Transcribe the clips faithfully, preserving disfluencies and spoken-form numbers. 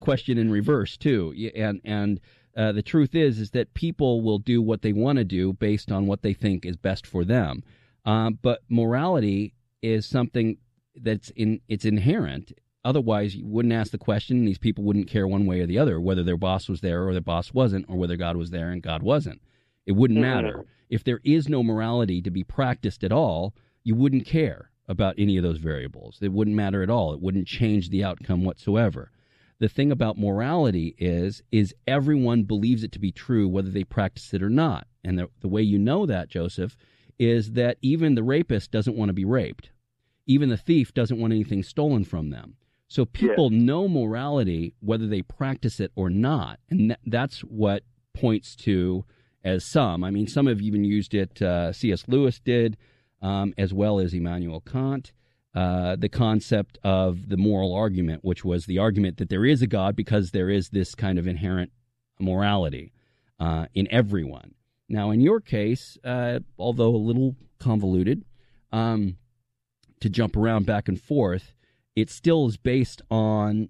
question in reverse too. Y- And and uh, the truth is is that people will do what they want to do based on what they think is best for them. Um, but morality is something that's in it's inherent. Otherwise, you wouldn't ask the question, and these people wouldn't care one way or the other, whether their boss was there or their boss wasn't, or whether God was there and God wasn't. It wouldn't Mm-hmm. matter. If there is no morality to be practiced at all, you wouldn't care about any of those variables. It wouldn't matter at all. It wouldn't change the outcome whatsoever. The thing about morality is, is everyone believes it to be true whether they practice it or not. And the, the way you know that, Joseph, is that even the rapist doesn't want to be raped. Even the thief doesn't want anything stolen from them. So people Yeah. know morality whether they practice it or not. And th- that's what points to, as some, I mean, some have even used it, uh, C S. Lewis did, um, as well as Immanuel Kant, uh, the concept of the moral argument, which was the argument that there is a God because there is this kind of inherent morality uh, in everyone. Now, in your case, uh, although a little convoluted, um, to jump around back and forth, it still is based on,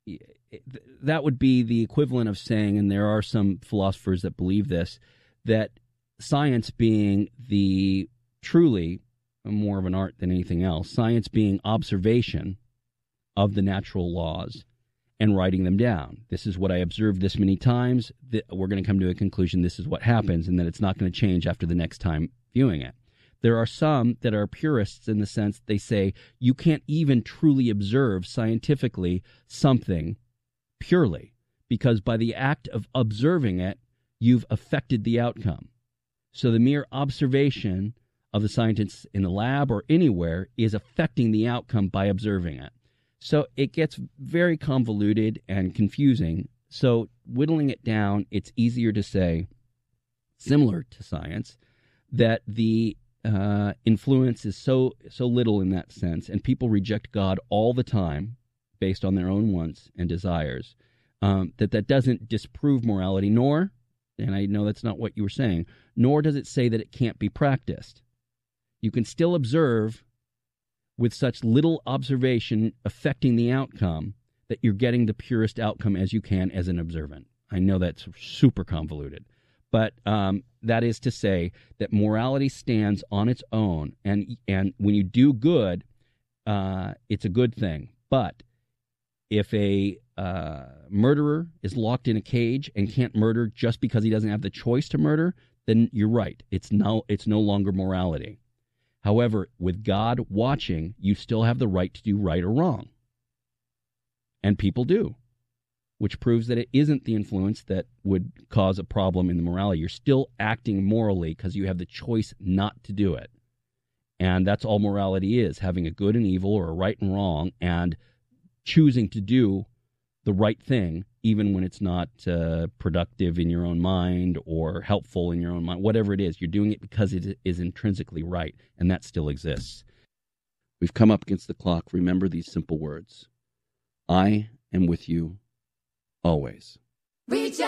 that would be the equivalent of saying, and there are some philosophers that believe this, that science being the truly more of an art than anything else, science being observation of the natural laws and writing them down. This is what I observed this many times. We're going to come to a conclusion. This is what happens, and that it's not going to change after the next time viewing it. There are some that are purists in the sense they say you can't even truly observe scientifically something purely, because by the act of observing it, you've affected the outcome. So the mere observation of the scientists in the lab or anywhere is affecting the outcome by observing it. So it gets very convoluted and confusing. So whittling it down, it's easier to say, similar to science, that the uh, influence is so so little in that sense, and people reject God all the time based on their own wants and desires, um, that that doesn't disprove morality, nor, and I know that's not what you were saying, nor does it say that it can't be practiced. You can still observe with such little observation affecting the outcome that you're getting the purest outcome as you can as an observant. I know that's super convoluted, but um, that is to say that morality stands on its own, and and when you do good, uh, it's a good thing. But if a uh, murderer is locked in a cage and can't murder just because he doesn't have the choice to murder, then you're right. It's no, it's no longer morality. However, with God watching, you still have the right to do right or wrong. And people do, which proves that it isn't the influence that would cause a problem in the morality. You're still acting morally because you have the choice not to do it. And that's all morality is, having a good and evil or a right and wrong and choosing to do the right thing, even when it's not uh, productive in your own mind or helpful in your own mind. Whatever it is, you're doing it because it is intrinsically right, and that still exists. We've come up against the clock. Remember these simple words. I am with you always. Reach